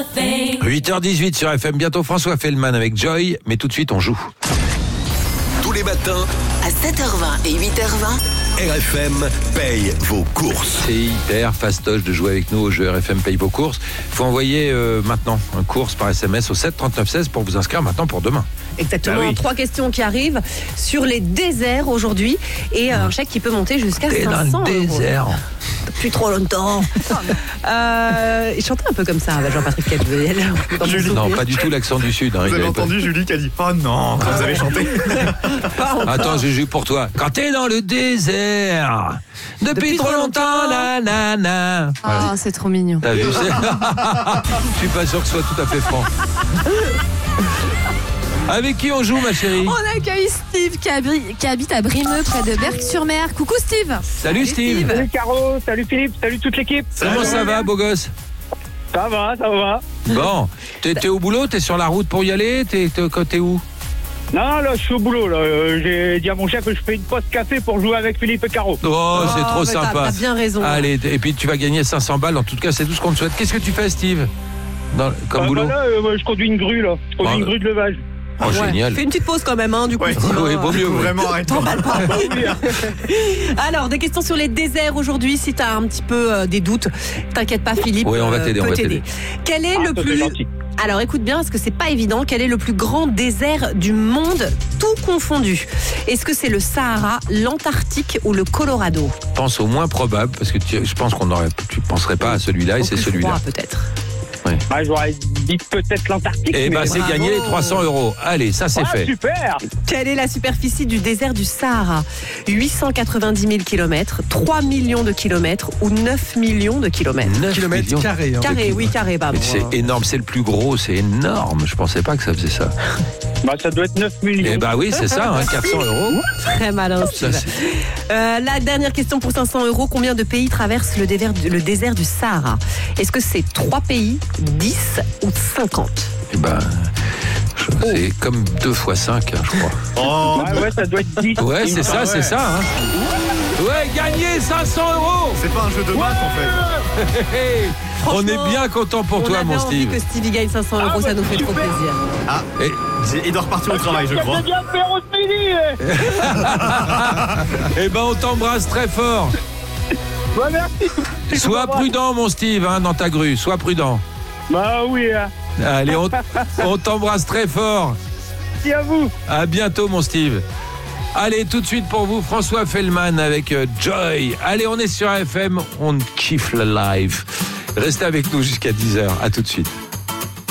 8h18 sur FM, bientôt François Fellman avec Joy, mais tout de suite on joue. Tous les matins, À 7h20 et 8h20, RFM paye vos courses. C'est hyper fastoche de jouer avec nous au jeu RFM Paye vos courses. Il faut envoyer maintenant un course par SMS au 7 39 16 pour vous inscrire maintenant pour demain. Exactement, Ah oui. 3 questions qui arrivent sur les déserts aujourd'hui et un chèque qui peut monter jusqu'à T'es 500 dans le euros. désert. Depuis trop longtemps. Il chantait un peu comme ça, Jean-Patrick Cadbuel. Non, pas du tout l'accent du Sud. Hein, Vous avez entendu Julie qui a dit « Oh non » quand vous avez chanté. Attends, je joue pour toi. Quand t'es dans le désert, depuis trop longtemps, nanana. Ah, c'est trop mignon. T'as vu, je suis pas sûr que ce soit tout à fait franc. Avec qui on joue, ma chérie? On accueille Steve qui habite à Brimeux, près de Berck-sur-Mer. Coucou Steve. Salut Steve. Salut Caro, salut Philippe, salut toute l'équipe. Comment ça va, beau gosse? Ça va, ça va. Bon, t'es au boulot? T'es sur la route pour y aller? T'es où? Non, là, je suis au boulot. Là. J'ai dit à mon chef que je fais une pause café pour jouer avec Philippe et Caro. Oh, c'est trop mais sympa. T'as bien raison. Allez, et puis tu vas gagner 500 balles. En tout cas, c'est tout ce qu'on te souhaite. Qu'est-ce que tu fais, Steve? Comme boulot? Là, je conduis une grue, là. Je conduis une grue de levage. Oh, Ouais. génial. Fais une petite pause quand même, du coup. Ouais. Steve, Oui, vaut mieux. Faut oui. vraiment arrêter. Alors, des questions sur les déserts aujourd'hui. Si t'as un petit peu des doutes, t'inquiète pas, Philippe. Oui, on va t'aider, peut t'aider. Quel est le ça, c'est plus... gentil. Alors, écoute bien, parce que c'est pas évident. Quel est le plus grand désert du monde, tout confondu? Est-ce que c'est le Sahara, l'Antarctique ou le Colorado? Pense au moins probable, parce que je pense tu penserais pas à celui-là, et Au c'est plus celui-là. froid, peut-être. Ah, j'aurais dit peut-être l'Antarctique. Eh ben, mais- c'est bravo. gagné 300 euros. Allez, ça c'est Ah, fait. super. Quelle est la superficie du désert du Sahara? 890 000 kilomètres, 3 millions de kilomètres ou 9 millions de kilomètres? 9 Kilomètres millions. carrés. Carré, oui, carré, pardon. Mais c'est énorme, c'est le plus gros, c'est énorme. Je pensais pas que ça faisait ça. Bah, ça doit être 9 millions. Eh ben oui, c'est ça, 400 euros. Très malin, Ça, Steve. La dernière question pour 500 euros. Combien de pays traversent le désert du Sahara? Est-ce que c'est 3 pays, 10 ou 50? Eh ben, c'est comme 2 x 5, je crois. Oh, Ouais, ça doit être 10. Ouais, c'est ça, ouais. c'est ça. Hein. Ouais, gagné 500 euros. c'est pas un jeu de maths en fait. On est bien content pour On toi, avait mon envie Steve. que Stevie gagne 500 euros, Ah, ça nous fait trop super. plaisir. Ah, Et- il doit repartir au travail, je crois. C'est bien faire au midi. Eh ben, on t'embrasse très fort. Bah, merci. Sois prudent, mon Steve, dans ta grue. Sois prudent. Bah oui, hein. Allez, on t'embrasse très fort. Merci à vous. À bientôt, mon Steve. Allez, tout de suite pour vous, François Fellman avec Joy. Allez, on est sur FM, on kiffe le live. Restez avec nous jusqu'à 10h. À tout de suite.